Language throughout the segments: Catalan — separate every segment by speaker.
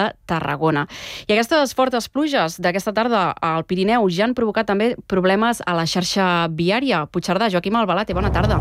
Speaker 1: de Tarragona. I aquestes fortes pluges d'aquesta tarda al Pirineu ja han provocat també problemes a la xarxa viària. Puigcerdà, Joaquim Albalate, bona tarda.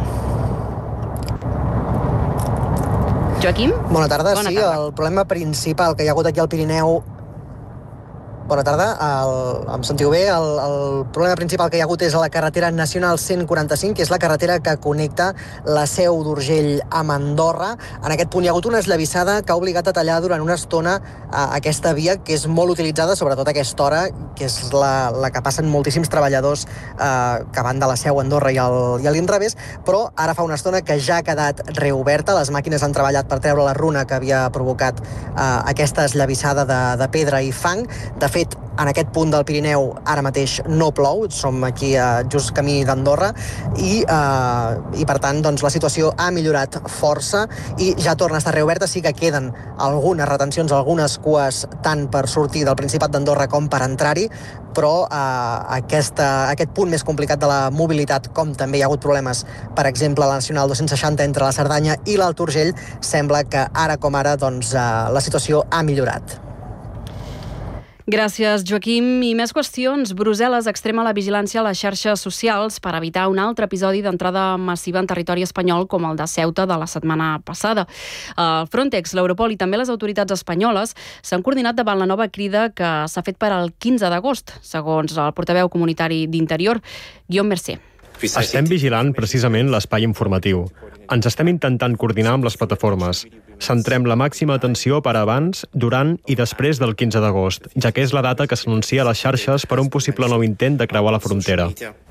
Speaker 1: Joaquim?
Speaker 2: Bona tarda. El problema principal que hi ha hagut aquí al Pirineu... Bona tarda, em sentiu bé? El problema principal que hi ha hagut és a la carretera nacional 145, que és la carretera que connecta la Seu d'Urgell amb Andorra. En aquest punt hi ha hagut una esllavissada que ha obligat a tallar durant una estona aquesta via, que és molt utilitzada, sobretot a aquesta hora, que és la que passen moltíssims treballadors que van de la Seu a Andorra i a l'inrevés, però ara fa una estona que ja ha quedat reoberta. Les màquines han treballat per treure la runa que havia provocat aquesta esllavissada de pedra i fang. De fet, en aquest punt del Pirineu ara mateix no plou, som aquí just camí d'Andorra i per tant doncs, la situació ha millorat força i ja torna a estar reoberta. Sí que queden algunes retencions, algunes cues tant per sortir del Principat d'Andorra com per entrar-hi, però aquest punt més complicat de la mobilitat, com també hi ha hagut problemes, per exemple, a la Nacional 260 entre la Cerdanya i l'Alt Urgell, sembla que ara com ara doncs, la situació ha millorat.
Speaker 1: Gràcies, Joaquim. I més qüestions. Brussel·les extrema la vigilància a les xarxes socials per evitar un altre episodi d'entrada massiva en territori espanyol com el de Ceuta de la setmana passada. El Frontex, l'Europol i també les autoritats espanyoles s'han coordinat davant la nova crida que s'ha fet per al 15 d'agost, segons el portaveu comunitari d'Interior, Guillaume Mercier.
Speaker 3: Estem vigilant precisament l'espai informatiu. Ens estem intentant coordinar amb les plataformes. Centrem la màxima atenció per abans, durant i després del 15 d'agost, ja que és la data que s'anuncia a les xarxes per un possible nou intent de creuar la frontera.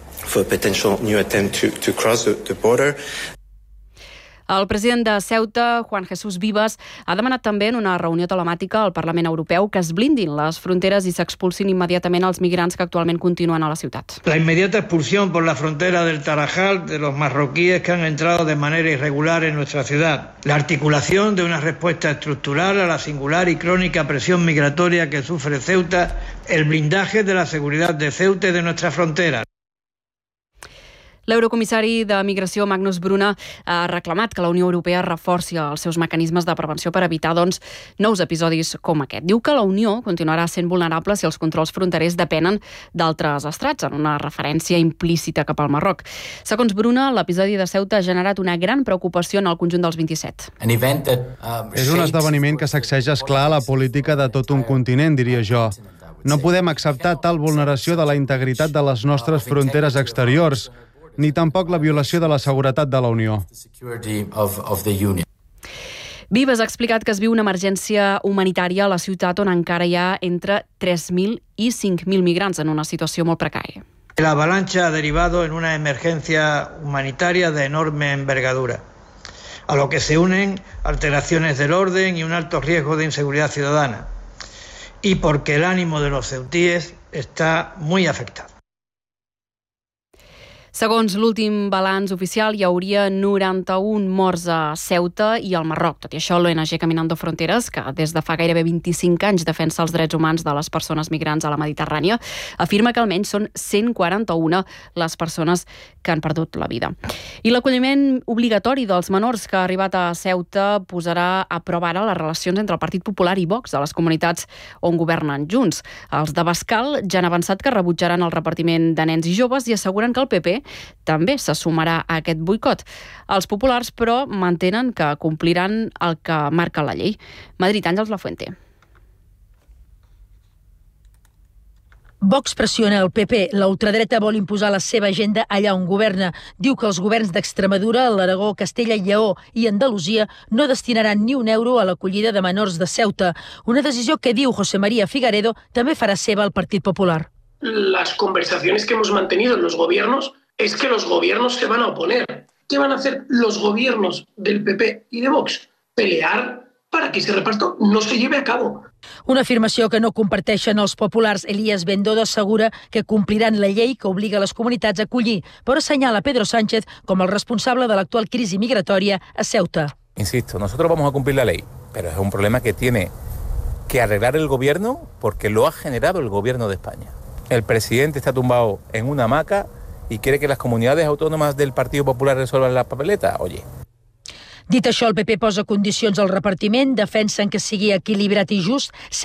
Speaker 1: El president de Ceuta, Juan Jesús Vivas, ha demanat també en una reunió telemàtica al Parlament Europeu que es blindin les fronteres i s'expulsin immediatament els migrants que actualment continuen a la ciutat.
Speaker 4: La inmediata expulsión por la frontera del Tarajal de los marroquíes que han entrado de manera irregular en nuestra ciudad. La articulación de una respuesta estructural a la singular y crónica presión migratoria que sufre Ceuta, el blindaje de la seguridad de Ceuta y de nuestra frontera.
Speaker 1: L'eurocomissari de Migració, Magnus Bruna, ha reclamat que la Unió Europea reforci els seus mecanismes de prevenció per evitar nous episodis com aquest. Diu que la Unió continuarà sent vulnerable si els controls fronterers depenen d'altres estrats, en una referència implícita cap al Marroc. Segons Bruna, l'episodi de Ceuta ha generat una gran preocupació en el conjunt dels 27.
Speaker 5: És un esdeveniment que sacseja, esclar, la política de tot un continent, diria jo. No podem acceptar tal vulneració de la integritat de les nostres fronteres exteriors, ni tampoc la violació de la seguretat de la Unió.
Speaker 1: Vives ha explicat que es viu una emergència humanitària a la ciutat on encara hi ha entre 3.000 i 5.000 migrants en una situació molt precària.
Speaker 4: La avalancha ha derivado en una emergencia humanitaria de enorme envergadura, a lo que se unen alteraciones del orden y un alto riesgo de inseguridad ciudadana, y porque el ánimo de los ceutíes está muy afectado.
Speaker 1: Segons l'últim balanç oficial, hi hauria 91 morts a Ceuta i al Marroc. Tot i això, l'ONG Caminando Fronteres, que des de fa gairebé 25 anys defensa els drets humans de les persones migrants a la Mediterrània, afirma que almenys són 141 les persones que han perdut la vida. I l'acolliment obligatori dels menors que ha arribat a Ceuta posarà a prova ara les relacions entre el Partit Popular i Vox a les comunitats on governen junts. Els de Bascal ja han avançat que rebutjaran el repartiment de nens i joves i asseguren que el PP també se sumarà a aquest boicot. Els populars, però, mantenen que compliran el que marca la llei. Madrid, Àngels Lafuente.
Speaker 6: Vox pressiona el PP. La ultradreta vol imposar la seva agenda allà on governa. Diu que els governs d'Extremadura, l'Aragó, Castella i Lleó i Andalusia no destinaran ni un euro a l'acollida de menors de Ceuta. Una decisió que, diu José María Figaredo, també farà seva el Partit Popular.
Speaker 7: Las conversaciones que hemos mantenido en los gobiernos es que los gobiernos se van a oponer. ¿Qué van a hacer los gobiernos del PP y de Vox? Pelear para que ese reparto no se lleve a cabo.
Speaker 6: Una afirmació que no comparteixen els populars. Elías Bendodo assegura que compliran la llei que obliga les comunitats a acollir, però assenyala Pedro Sánchez com el responsable de l'actual crisi migratòria a Ceuta.
Speaker 8: Insisto, nosotros vamos a cumplir la ley, pero es un problema que tiene que arreglar el gobierno porque lo ha generado el gobierno de España. El presidente está tumbado en una hamaca i quiere que les comunitats autònomes del Partit Popular resolvan la papeleta, oye.
Speaker 6: Dit això, el PP posa condicions al repartiment, defensen que sigui equilibrat i just,